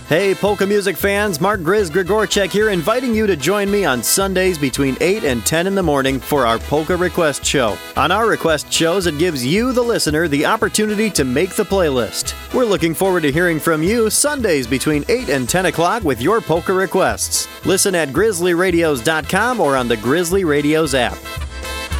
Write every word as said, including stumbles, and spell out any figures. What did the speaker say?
Hey, polka music fans, Mark Grizz Grigorchek here, inviting you to join me on Sundays between eight and ten in the morning for our Polka Request Show. On our request shows, it gives you, the listener, the opportunity to make the playlist. We're looking forward to hearing from you Sundays between eight and ten o'clock with your polka requests. Listen at grizzly radios dot com or on the Grizzly Radios app.